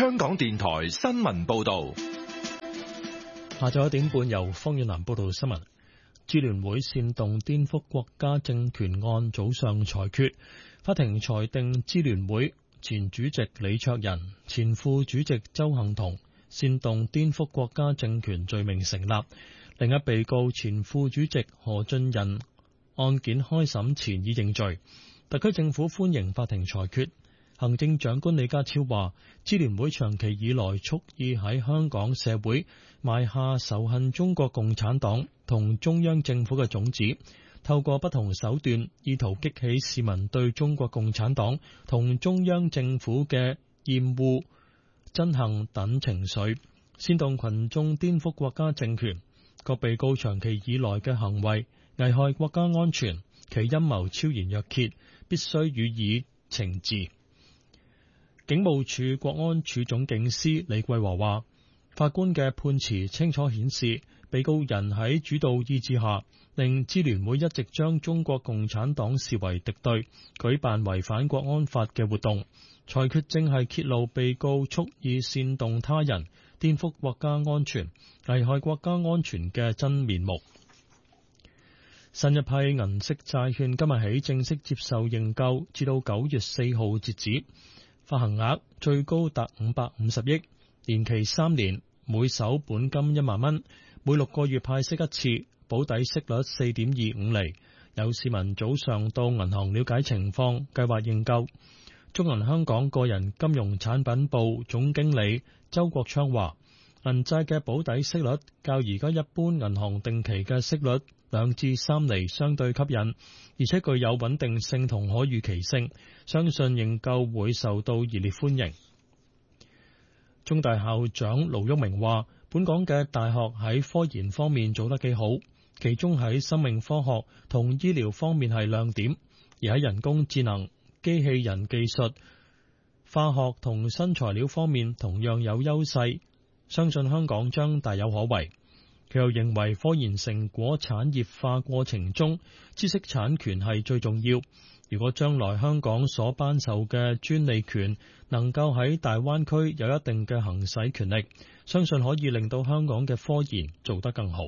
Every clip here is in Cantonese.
香港電台新聞報道。 下晝1點半由方遠南報道新聞。支聯會煽動顛覆國家政權案早上裁決，法庭裁定支聯會前主席李卓人、前副主席鄒幸彤煽動顛覆國家政權罪名成立。另一被告前副主席何俊仁案件開審前已認罪。特區政府歡迎法庭裁決。行政長官李家超話，支聯會長期以來蓄意喺香港社會埋下仇恨中國共產黨同中央政府嘅種子，透過不同手段意圖激起市民對中國共產黨同中央政府嘅厭惡、憎恨等情緒，煽動群眾顛覆國家政權。各被告長期以來嘅行為危害國家安全，其陰謀昭然若揭，必須予以懲治。警務處國安處總警司李桂華話，法官嘅判詞清楚顯示，被告人喺主導意志下，令支聯會一直將中國共產黨視為敵對，舉辦違反國安法嘅活動。裁決正係揭露被告蓄意煽動他人顛覆國家安全、危害國家安全嘅真面目。新一批銀色債券今日起正式接受認購，至到9月4號截止。發行額最高達550億，年期3年，每手本金1萬蚊，每6個月派息一次，保底息率4.25厘。有市民早上到銀行了解情況，計劃認購。中銀香港個人金融產品部總經理周國昌話，銀債嘅保底息率較而家一般銀行定期嘅息率2至3厘相對吸引，而且具有穩定性同可預期性，相信認購會受到熱烈歡迎。中大校長盧煜明話，本港嘅大學喺科研方面做得幾好，其中喺生命科學同醫療方面係亮點，而喺人工智能、機器人技術、化學同新材料方面同樣有優勢，相信香港將大有可為。佢又認為科研成果產業化過程中，知識產權係最重要。如果將來香港所頒授嘅專利權能夠喺大灣區有一定嘅行使權力，相信可以令到香港嘅科研做得更好。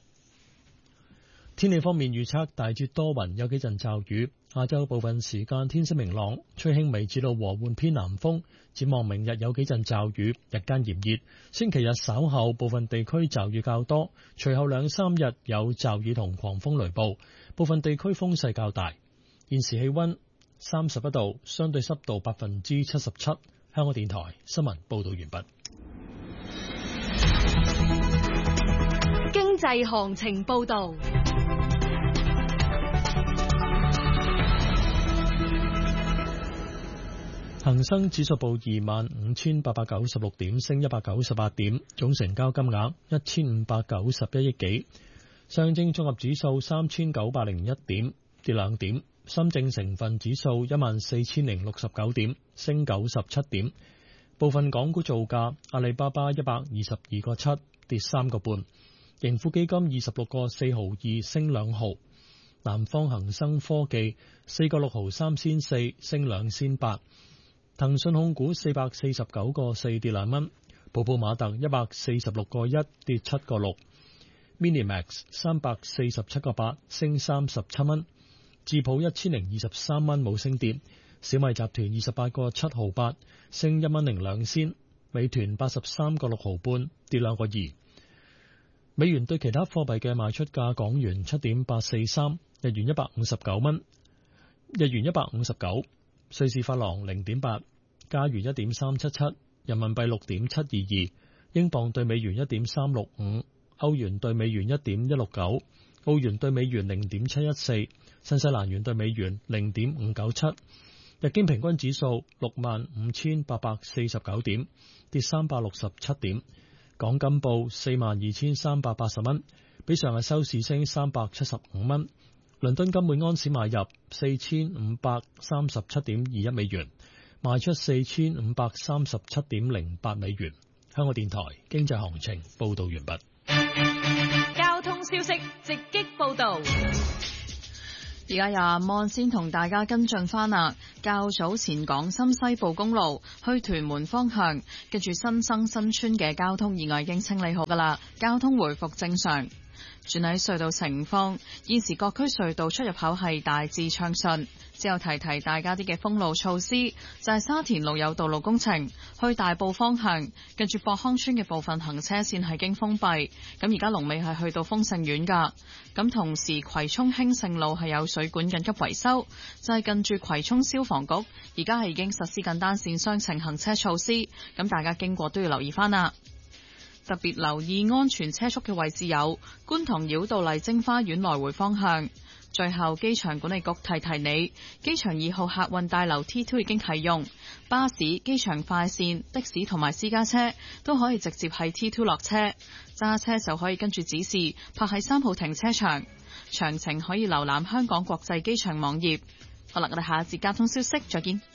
天氣方面預測大致多雲，有幾陣驟雨。下晝部分時間天色明朗，吹輕微至到和緩偏南風。展望明日有幾陣驟雨，日間炎熱。星期日稍後部分地區驟雨較多，隨後2-3日有驟雨同狂風雷暴，部分地區風勢較大。現時氣溫31度，相對濕度77%。香港電台新聞報道完畢。 經濟行情報道。 恒生指數報25,896點，升198點，總成交金額1591億幾。上證綜合指數3901點，跌2點。深證成分指數14,069點，升97點。部分港股造價，阿里巴巴122個7，跌3個半。盈富基金26個4毫2，升2毫。南方恒生科技4個6毫3仙4，升2仙8。騰訊控股449個4，跌2蚊。寶寶馬特146個1，跌7個6。Minimax 347個8，升37蚊。智普1023蚊，冇升跌。小米集團28個7毫8，升1蚊02仙。美團83個6毫半，跌2個2。美元對其他貨幣嘅賣出價：港元7.843，日元159蚊，日元159，瑞士法郎0.8，加元1.377，人民幣6.722，英鎊對美元1.365，歐元對美元1.169，澳元對美元0.714，新西蘭元對美元0.597。日經平均指數65,849點，跌367點。港金報42,380蚊，比上日收市升375蚊。倫敦金每盎司買入4537.21美元，賣出4537.08美元。香港電台經濟行情報道完畢。 交通消息直擊報道。 而家有阿 Mon 先同大家跟進翻啦。較早前港深西部公路去屯門方向，跟住新生新村嘅交通意外已經清理好噶啦，交通回復正常。轉喺隧道情況，現時各區隧道出入口係大致暢順。之後提提大家啲嘅封路措施，就係沙田路有道路工程，去大埔方向，跟住博康村嘅部分行車線係經封閉。咁而家龍尾係去到豐盛苑噶。咁同時葵涌興盛路係有水管緊急維修，就係近住葵涌消防局，而家係已經實施緊單線雙程行車措施。咁大家經過都要留意翻啦。特別留意安全車速嘅位置有觀塘繞道麗晶花園來回方向。最後，機場管理局提提你，機場2號客運大樓 T2 已經啟用，巴士、機場快線、的士同埋私家車都可以直接喺 T2 落車，揸車就可以跟住指示泊喺3號停車場。詳情可以瀏覽香港國際機場網頁。好啦，我哋下一節交通消息再見。